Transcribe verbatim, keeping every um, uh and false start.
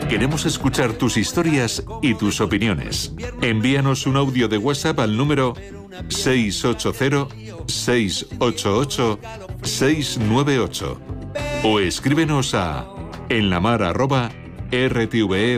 Queremos escuchar tus historias y tus opiniones. Envíanos un audio de WhatsApp al número seis ocho cero, seis ocho ocho, seis nueve ocho o escríbenos a enlamar arroba r t v e